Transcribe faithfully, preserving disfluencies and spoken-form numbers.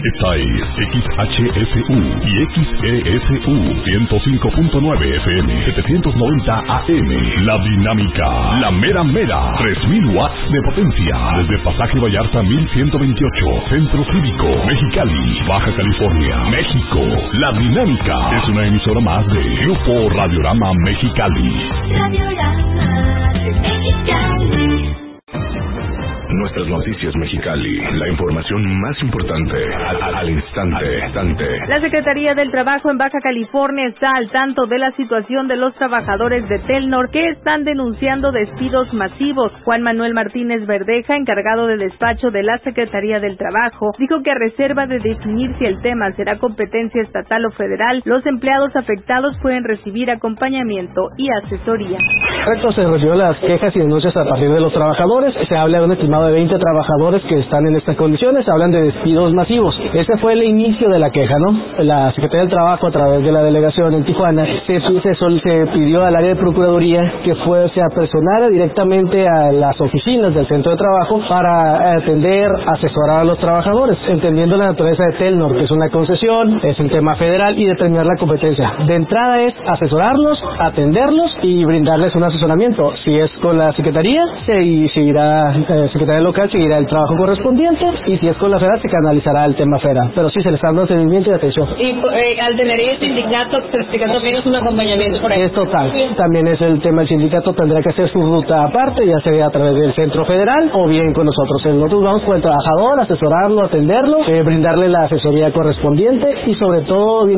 Esta es X H S U y X E S U ciento cinco punto nueve F M, setecientos noventa A M. La Dinámica, la mera mera, tres mil watts de potencia. Desde Pasaje Vallarta mil ciento veintiocho, Centro Cívico, Mexicali, Baja California, México. La Dinámica es una emisora más de Grupo Radiorama Mexicali. Radiorama Mexicali. Nuestras noticias Mexicali, la información más importante al, al instante, instante. La Secretaría del Trabajo en Baja California está al tanto de la situación de los trabajadores de Telnor que están denunciando despidos masivos. Juan Manuel Martínez Verdeja, encargado de despacho de la Secretaría del Trabajo, dijo que a reserva de definir si el tema será competencia estatal o federal, los empleados afectados pueden recibir acompañamiento y asesoría. Correcto, se recibió las quejas y denuncias a partir de los trabajadores. Se habla de un estimado de veinte trabajadores que están en estas condiciones. Hablan de despidos masivos. Ese fue el inicio de la queja, ¿no? La Secretaría del Trabajo, a través de la delegación en Tijuana, se, se, se pidió al área de Procuraduría que fue, se apersonara directamente a las oficinas del centro de trabajo para atender, asesorar a los trabajadores, entendiendo la naturaleza de Telnor, que es una concesión, es un tema federal, y determinar la competencia. De entrada es asesorarlos, atenderlos y brindarles un asesoramiento. Si es con la Secretaría, se, se irá, eh, Secretaría local seguirá el trabajo correspondiente, y si es con la federal se canalizará el tema federal, pero sí se le está dando seguimiento y atención. Y eh, al tener el sindicato, el sindicato también es un acompañamiento por ahí. Es total, también es el tema, el sindicato tendrá que hacer su ruta aparte, ya sea a través del centro federal o bien con nosotros. Nosotros vamos con el trabajador, asesorarlo, atenderlo, eh, brindarle la asesoría correspondiente y sobre todo